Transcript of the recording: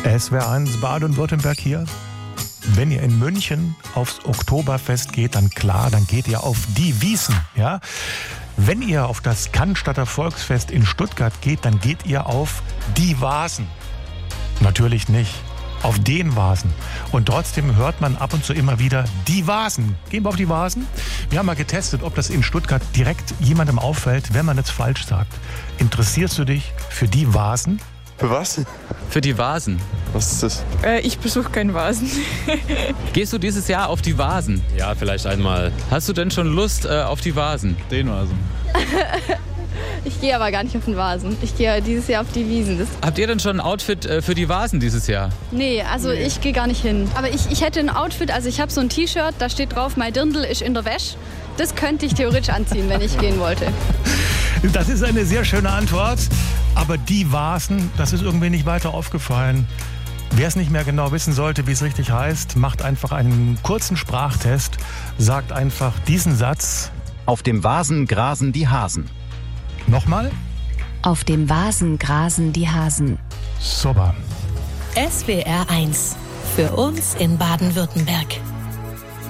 SWR1 Baden-Württemberg hier. Wenn ihr in München aufs Oktoberfest geht, dann klar, dann geht ihr auf die Wiesn, ja? Wenn ihr auf das Cannstatter Volksfest in Stuttgart geht, dann geht ihr auf die Vasen. Natürlich nicht. Auf den Vasen. Und trotzdem hört man ab und zu immer wieder die Vasen. Gehen wir auf die Vasen? Wir haben mal getestet, ob das in Stuttgart direkt jemandem auffällt, wenn man es falsch sagt. Interessierst du dich für die Vasen? Für was? Für die Vasen. Was ist das? Ich besuche keinen Vasen. Gehst du dieses Jahr auf die Vasen? Ja, vielleicht einmal. Hast du denn schon Lust auf die Vasen? Den Vasen. Ich gehe aber gar nicht auf den Vasen. Ich gehe dieses Jahr auf die Wiesn. Habt ihr denn schon ein Outfit für die Vasen dieses Jahr? Nee, ich gehe gar nicht hin. Aber ich hätte ein Outfit, also ich habe so ein T-Shirt, da steht drauf, mein Dirndl ist in der Wäsche. Das könnte ich theoretisch anziehen, wenn ich gehen wollte. Das ist eine sehr schöne Antwort. Aber die Vasen, das ist irgendwie nicht weiter aufgefallen. Wer es nicht mehr genau wissen sollte, wie es richtig heißt, macht einfach einen kurzen Sprachtest, sagt einfach diesen Satz. Auf dem Vasen grasen die Hasen. Nochmal? Auf dem Vasen grasen die Hasen. Super. SWR1. Für uns in Baden-Württemberg.